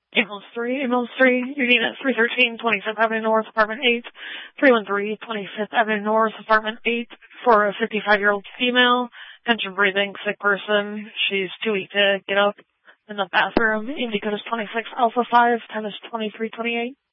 Ambulance 3, unit at 313 25th Avenue North, Apartment 8, 313 25th Avenue North, Apartment 8, for a 55-year-old female, tension breathing, sick person. She's too weak to get up in the bathroom. Indicator is 26 Alpha 5, time is 23:28.